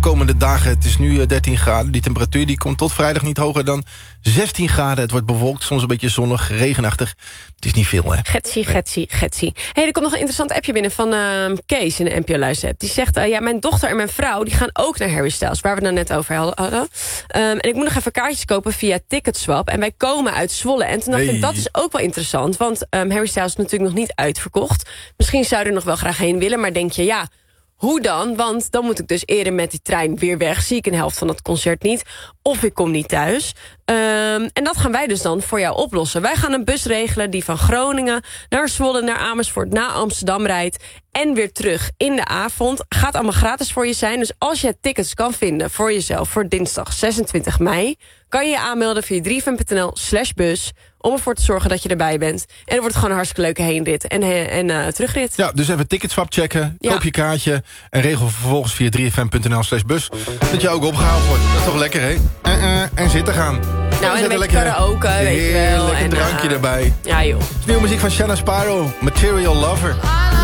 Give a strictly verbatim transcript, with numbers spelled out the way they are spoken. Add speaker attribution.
Speaker 1: komende dagen. Het is nu dertien graden. Die temperatuur die komt tot vrijdag niet hoger dan zestien graden. Het wordt bewolkt, soms een beetje zonnig, regenachtig. Het is niet veel, hè?
Speaker 2: Getsie, getsie, getsie. Hey, er komt nog een interessant appje binnen van uh, Kees in de N P O-luisterapp. Die zegt, uh, ja, mijn dochter en mijn vrouw die gaan ook naar Harry Styles, waar we het nou net over hadden. Um, en ik moet nog even kaartjes kopen via Ticketswap. En wij komen uit Zwolle. En toen dacht
Speaker 1: Hey.
Speaker 2: ik, dat is ook wel interessant. Want um, Harry Styles is natuurlijk nog niet uitverkocht. Misschien zou je er nog wel graag heen willen, maar denk je, ja, hoe dan? Want dan moet ik dus eerder met die trein weer weg. Zie ik een helft van het concert niet. Of ik kom niet thuis. Um, en dat gaan wij dus dan voor jou oplossen. Wij gaan een bus regelen die van Groningen naar Zwolle, naar Amersfoort, naar Amsterdam rijdt. En weer terug in de avond. Gaat allemaal gratis voor je zijn. Dus als je tickets kan vinden voor jezelf voor dinsdag zesentwintig mei... kan je je aanmelden via drie f m punt n l slash bus... om ervoor te zorgen dat je erbij bent. En er wordt gewoon een hartstikke leuke heenrit en, en uh, terugrit.
Speaker 1: Ja, dus even Ticketswap checken,
Speaker 2: Ja.
Speaker 1: koop je kaartje... en regel vervolgens via drie f m punt n l slash bus... dat je ook opgehaald wordt. Dat is toch lekker, hè? Uh, uh, en zitten gaan.
Speaker 2: Nou, en een beetje karaoke, weet je wel.
Speaker 1: Heerlijk, een
Speaker 2: En,
Speaker 1: drankje
Speaker 2: uh,
Speaker 1: erbij.
Speaker 2: Ja, joh.
Speaker 1: Nieuwe muziek van Shanna Sparrow, Material Lover.